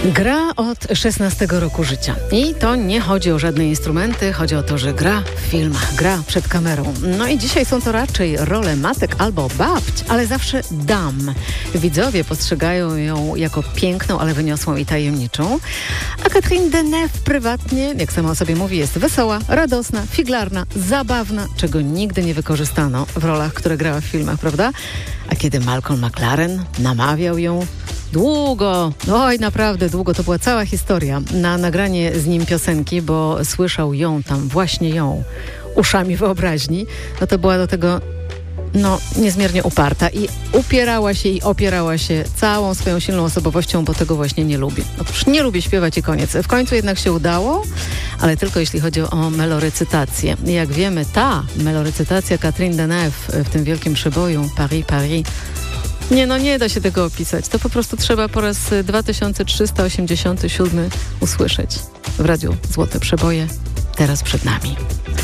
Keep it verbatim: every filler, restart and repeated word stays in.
Gra od szesnastego roku życia. I to nie chodzi o żadne instrumenty, chodzi o to, że gra w filmach, gra przed kamerą. No i dzisiaj są to raczej role matek albo babć, ale zawsze dam. Widzowie postrzegają ją jako piękną, ale wyniosłą i tajemniczą. A Catherine Deneuve prywatnie, jak sama o sobie mówi, jest wesoła, radosna, figlarna, zabawna, czego nigdy nie wykorzystano w rolach, które grała w filmach, prawda? A kiedy Malcolm McLaren namawiał ją długo, oj naprawdę długo, to była cała historia, na nagranie z nim piosenki, bo słyszał ją tam, właśnie ją, uszami wyobraźni, no to była do tego no niezmiernie uparta i upierała się i opierała się całą swoją silną osobowością, bo tego właśnie nie lubi. Otóż nie lubi śpiewać i koniec. W końcu jednak się udało, ale tylko jeśli chodzi o melorecytację. Jak wiemy, ta melorecytacja Catherine Deneuve w tym wielkim przeboju Paris, Paris, nie, no nie da się tego opisać. To po prostu trzeba po raz dwa tysiące trzysta osiemdziesiąty siódmy usłyszeć w radiu Złote Przeboje. Teraz przed nami.